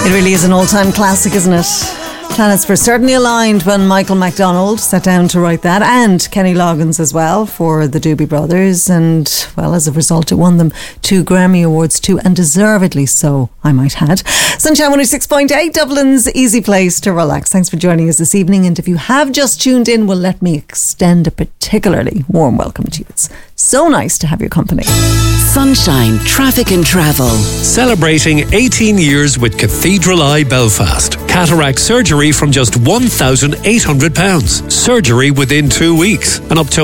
It really is an all-time classic, isn't it? Planets were certainly aligned when Michael McDonald sat down to write that, and Kenny Loggins as well for the Doobie Brothers, and well, as a result it won them 2 Grammy Awards too, and deservedly so, I might add. Sunshine 106.8, Dublin's easy place to relax. Thanks for joining us this evening, and if you have just tuned in, well, let me extend a particularly warm welcome to you. It's so nice to have your company. Sunshine Traffic and Travel. Celebrating 18 years with Cathedral Eye Belfast. Cataract surgery from just £1,800. Surgery within 2 weeks. And up to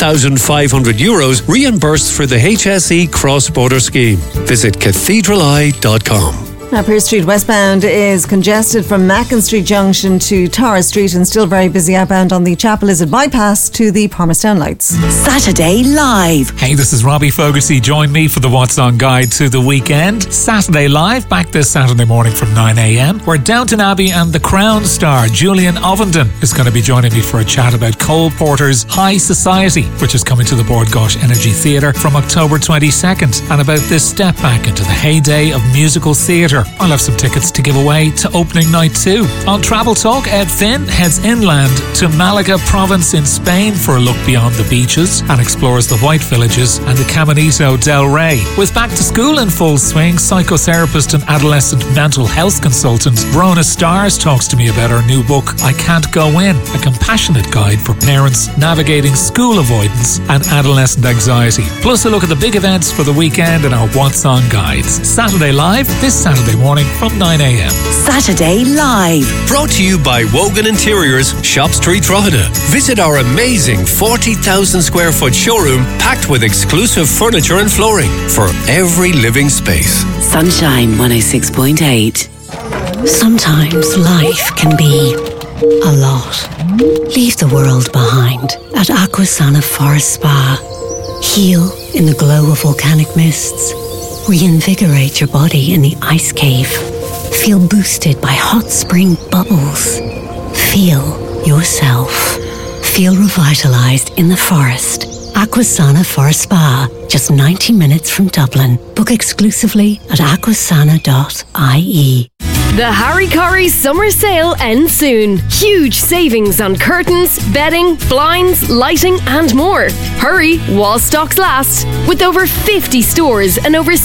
€1,500 reimbursed for the HSE cross-border scheme. Visit cathedraleye.com. Now, Pearse Street westbound is congested from Mackin Street Junction to Torres Street, and still very busy outbound on the Chapel Lizard bypass to the Palmerstown lights. Saturday Live. Hey, this is Robbie Fogarty. Join me for the What's On guide to the weekend. Saturday Live, back this Saturday morning from 9 a.m, where Downton Abbey and the Crown star Julian Ovenden is going to be joining me for a chat about Cole Porter's High Society, which is coming to the Bord Gáis Energy Theatre from October 22nd, and about this step back into the heyday of musical theatre. I'll have some tickets to give away to opening night too. On Travel Talk, Ed Finn heads inland to Malaga province in Spain for a look beyond the beaches and explores the white villages and the Caminito del Rey. With back to school in full swing, psychotherapist and adolescent mental health consultant Rona Stars talks to me about her new book, I Can't Go In, a compassionate guide for parents navigating school avoidance and adolescent anxiety. Plus a look at the big events for the weekend in our What's On guides. Saturday Live, this Saturday morning from 9 a.m. Saturday Live. Brought to you by Wogan Interiors, Shop Street, Drogheda. Visit our amazing 40,000 square foot showroom packed with exclusive furniture and flooring for every living space. Sunshine 106.8. Sometimes life can be a lot. Leave the world behind at Aquasana Forest Spa. Heal in the glow of volcanic mists. Reinvigorate your body in the ice cave. Feel boosted by hot spring bubbles. Feel yourself. Feel revitalized in the forest. Aquasana Forest Spa, just 90 minutes from Dublin. Book exclusively at aquasana.ie. The Harry Corrie Summer Sale ends soon. Huge savings on curtains, bedding, blinds, lighting and more. Hurry while stocks last. With over 50 stores and over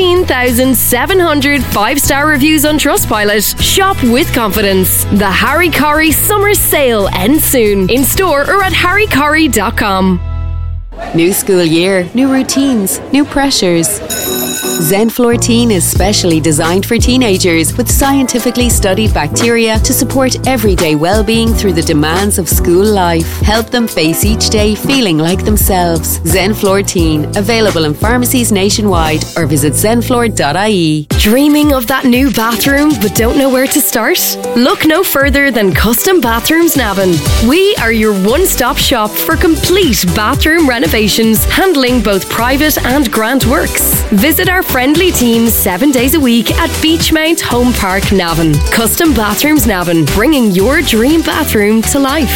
16,700 5-star reviews on Trustpilot, shop with confidence. The Harry Corrie Summer Sale ends soon. In store or at harrycorrie.com. New school year, new routines, new pressures. Zenflor Teen is specially designed for teenagers with scientifically studied bacteria to support everyday well-being through the demands of school life. Help them face each day feeling like themselves. Zenflor Teen, available in pharmacies nationwide or visit zenflor.ie. Dreaming of that new bathroom but don't know where to start? Look no further than Custom Bathrooms Navan. We are your one-stop shop for complete bathroom renovations, handling both private and grant works. Visit our friendly team 7 days a week at Beachmount Home Park, Navan. Custom Bathrooms Navan, bringing your dream bathroom to life.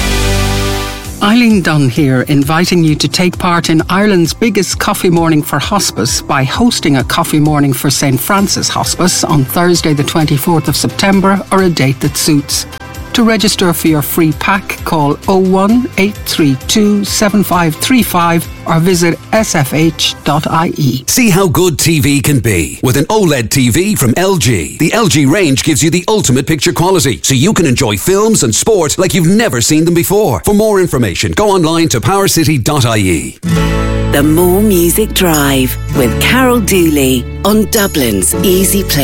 Eileen Dunn here, inviting you to take part in Ireland's biggest coffee morning for hospice by hosting a coffee morning for St. Francis Hospice on Thursday the 24th of September, or a date that suits. To register for your free pack, call 01 832 7535 or visit sfh.ie. See how good TV can be with an OLED TV from LG. The LG range gives you the ultimate picture quality, so you can enjoy films and sport like you've never seen them before. For more information, go online to powercity.ie. The More Music Drive with Carol Dooley on Dublin's Easy Place.